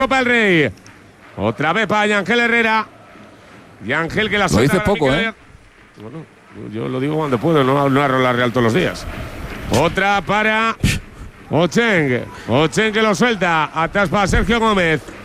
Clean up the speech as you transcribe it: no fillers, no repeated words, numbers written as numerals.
Copa del Rey. Otra vez para Yangel Herrera. Yangel que la suelta. Lo dices poco, Bueno, yo lo digo cuando puedo, no narro la Real todos los días. Otra para Ocheng. Ocheng que lo suelta. Atrás para Sergio Gómez.